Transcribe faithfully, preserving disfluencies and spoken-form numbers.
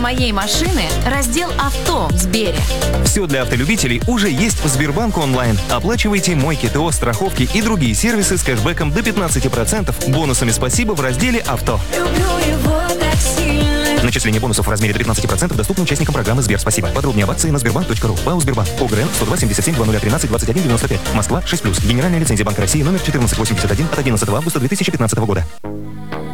моей машины раздел «Авто» в Сбере. Все для автолюбителей уже есть в Сбербанк онлайн. Оплачивайте мойки, ТО, страховки и другие сервисы с кэшбэком до пятнадцати процентов, бонусами «Спасибо» в разделе «Авто». Люблю его так сильно. Начисление бонусов в размере до пятнадцати процентов доступно участникам программы «Сбер Спасибо». Подробнее об акции на сбербанк точка ру. ПАО «Сбербанк». ОГРН сто два семьдесят семь два ноль тринадцать двадцать один девяносто пять. Москва шесть плюс. Генеральная лицензия Банка России номер четырнадцать восемьдесят один от одиннадцатого августа две тысячи пятнадцатого года.